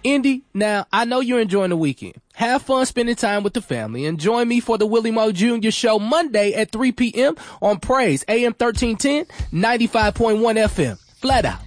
Indy, now, I know you're enjoying the weekend. Have fun spending time with the family and join me for the Willie Moe Jr. Show Monday at 3 p.m. on Praise AM 1310, 95.1 FM. Flat out.